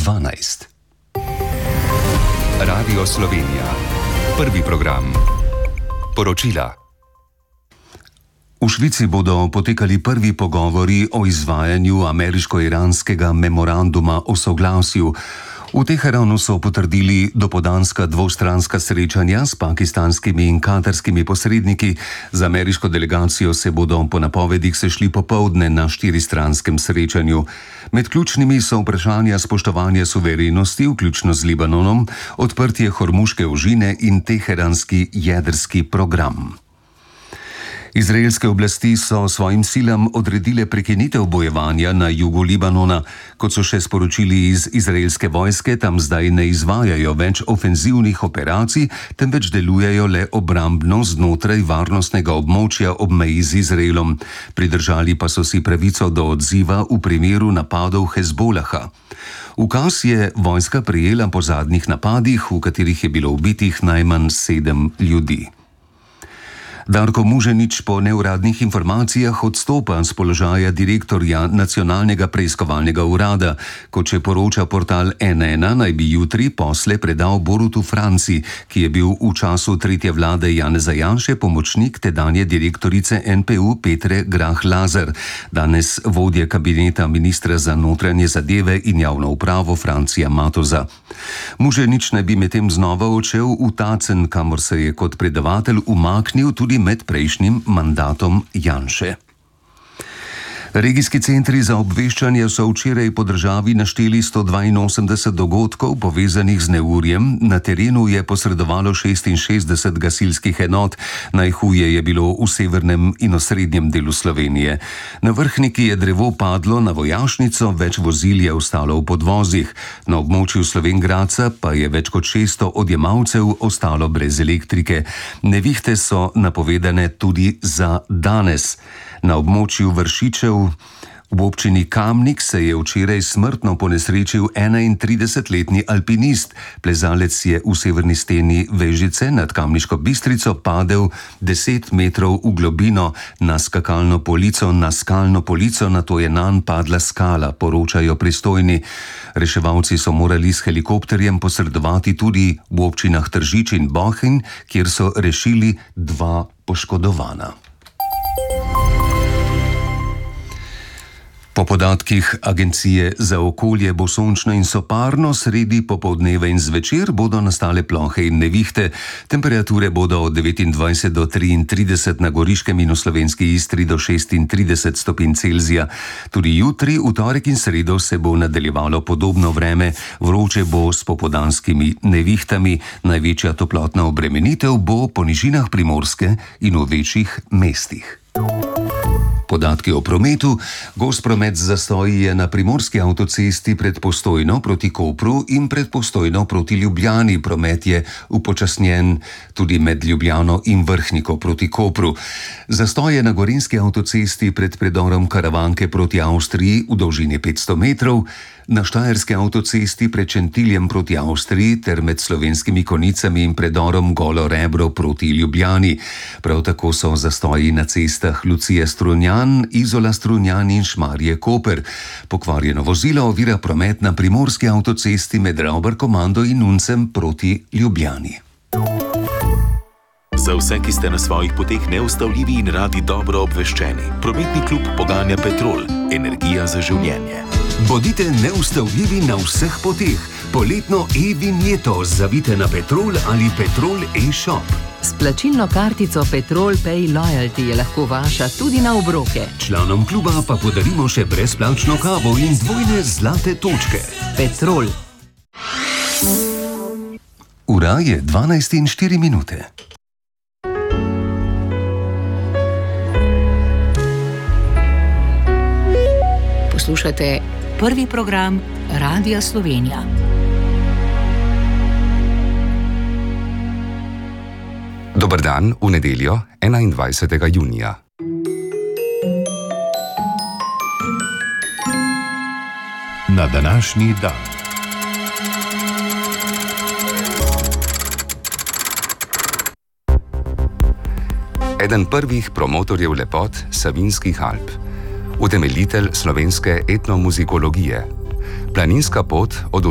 12. Radio Slovenija. Prvi program. Poročila. V Švici bodo potekali prvi pogovori o izvajanju ameriško-iranskega memoranduma o soglasju. V Teheranu so potrdili dopoldanska dvostranska srečanja s pakistanskimi in katarskimi posredniki. Z ameriško delegacijo se bodo po napovedih sešli popoldne na štiristranskem srečanju. Med ključnimi so vprašanja spoštovanja suverenosti, vključno z Libanonom, odprtje Hormuške ožine in teheranski jedrski program. Izraelske oblasti so svojim silam odredile prekinitev bojevanja na jugu Libanona. Kot so še sporočili iz izraelske vojske, tam zdaj ne izvajajo več ofenzivnih operacij, temveč delujejo le obrambno znotraj varnostnega območja ob meji z Izraelom. Pridržali pa so si pravico do odziva v primeru napadov Hezbolaha. Ukaz je vojska prejela po zadnjih napadih, v katerih je bilo ubitih najmanj 7 ljudi. Darko Muženič po neuradnih informacijah odstopa z položaja direktorja Nacionalnega preiskovalnega urada. Kot še poroča portal N1, naj bi jutri posle predal Borutu Franci, ki je bil v času tretje vlade Janeza Janše pomočnik tedanje direktorice NPU Petre Grah Lazar, danes vodje kabineta ministra za notranje zadeve in javno upravo Francija Matoza. Muženič naj bi medtem znova odšel v Tacen, kamor se je kot predavatelj umaknil tudi med prejšnjim mandatom Janše. Regijski centri za obveščanje so včeraj po državi našteli 182 dogodkov povezanih z neurjem. Na terenu je posredovalo 66 gasilskih enot, najhuje je bilo v severnem in osrednjem delu Slovenije. Na Vrhniki je drevo padlo na vojašnico, več vozil je ostalo v podvozih. Na območju Slovenj Gradca pa je več kot 600 odjemalcev ostalo brez elektrike. Nevihte so napovedane tudi za danes. Na območju Vršičev v občini Kamnik se je včeraj smrtno ponesrečil 31-letni alpinist. Plezalec je v severni steni Vežice nad Kamniško Bistrico padel 10 metrov v globino na skakalno polico, nato je nanj padla skala, poročajo pristojni. Reševalci so morali s helikopterjem posredovati tudi v občinah Tržič in Bohinj, kjer so rešili 2 poškodovana. Po podatkih Agencije za okolje bo sončno in soparno, sredi popoldneva in zvečer bodo nastale plohe in nevihte. Temperature bodo od 29 do 33 na Goriškem in v slovenski Istri do 36 stopinj Celzija. Tudi jutri, v torek in sredo se bo nadaljevalo podobno vreme. Vroče bo s popoldanskimi nevihtami. Največja toplotna obremenitev bo po nižinah Primorske in v večjih mestih. Podatki o prometu. Gost promet z zastoji je na primorski avtocesti pred Postojno proti Kopru in pred Postojno proti Ljubljani. Promet je upočasnjen tudi med Ljubljano in Vrhniko proti Kopru. Zastoj je na gorenjski avtocesti pred predorom Karavanke proti Avstriji v dolžini 500 metrov, na štajerski avtocesti pred Šentiljem proti Avstriji ter med Slovenskimi Konicami in predorom Golo Rebro proti Ljubljani. Prav tako so zastoji na cestah Lucije Strunjan, Izola Strunjan in Šmarje Koper. Pokvarjeno vozilo ovira promet na primorski avtocesti med Ravbar Komando in Uncem proti Ljubljani. Za vse, ki ste na svojih poteh neustavljivi in radi dobro obveščeni. Prometni klub poganja Petrol, energija za življenje. Bodite neustavljivi na vseh poteh. Poletno e-vinjeto zavite na Petrol ali Petrol e-shop. S plačilno kartico Petrol Pay Loyalty je lahko vaša tudi na obroke. Članom kluba pa podarimo še brezplačno kavo in 2 zlate točke. Petrol. Ura je 12:04. Poslušate prvi program Radia Slovenija. Dober dan v nedeljo 21. junija. Na današnji dan. Eden prvih promotorjev lepot Savinjskih Alp. Utemeljitelj slovenske etnomuzikologije. Planinska pot od